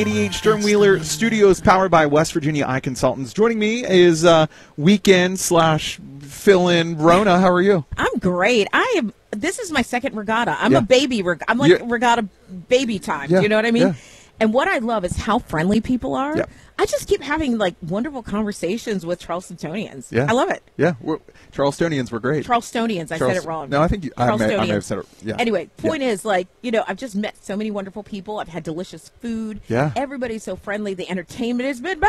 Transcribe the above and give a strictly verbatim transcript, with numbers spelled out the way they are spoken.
eighty-eight Sternwheeler Studios, powered by West Virginia Eye Consultants. Joining me is uh, weekend slash fill-in Rona. How are you? I'm great. I am. This is my second regatta. I'm Yeah. a baby. Reg- I'm like Yeah. regatta baby time. Yeah. You know what I mean? Yeah. And what I love is how friendly people are. Yeah. I just keep having like wonderful conversations with Charlestonians. Yeah. I love it. Yeah, we're, Charlestonians were great. Charlestonians. I Charles- said it wrong. No, I think you, I, may, I may Charlestonians. have said it. Yeah. Anyway, point Yeah. is, like, you know, I've just met so many wonderful people. I've had delicious food. Yeah. Everybody's so friendly. The entertainment has been